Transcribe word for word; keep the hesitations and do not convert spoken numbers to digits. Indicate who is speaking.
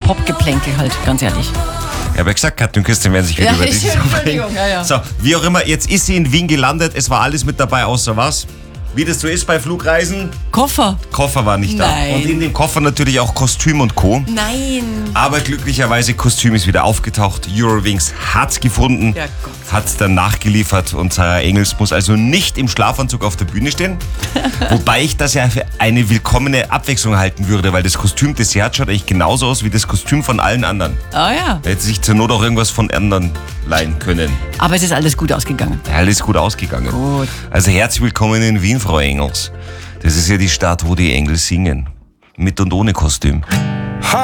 Speaker 1: Popgeplänkel halt, ganz ehrlich.
Speaker 2: Ich habe ja gesagt, Katja und Christian werden sich wieder
Speaker 1: Ja,
Speaker 2: über dieses aufregen.
Speaker 1: ja, ja.
Speaker 2: So, wie auch immer, jetzt ist sie in Wien gelandet. Es war alles mit dabei, außer was? Wie das so ist bei Flugreisen,
Speaker 1: Koffer?
Speaker 2: Koffer war nicht da.
Speaker 1: Nein.
Speaker 2: Und in dem Koffer natürlich auch Kostüm und Co.
Speaker 1: Nein.
Speaker 2: Aber glücklicherweise, Kostüm ist wieder aufgetaucht. Eurowings hat's gefunden,
Speaker 1: Ja, Gott.
Speaker 2: hat's dann nachgeliefert und Sarah Engels muss also nicht im Schlafanzug auf der Bühne stehen. Wobei ich das ja für eine willkommene Abwechslung halten würde, weil das Kostüm des Herz schaut eigentlich genauso aus wie das Kostüm von allen anderen.
Speaker 1: Ah ja.
Speaker 2: Da hätte sich zur Not auch irgendwas von anderen leihen können.
Speaker 1: Aber es ist alles gut ausgegangen.
Speaker 2: Ja, alles gut ausgegangen.
Speaker 1: Gut.
Speaker 2: Also herzlich willkommen in Wien, Frau Engels. Das ist ja die Stadt, wo die Engel singen. Mit und ohne Kostüm.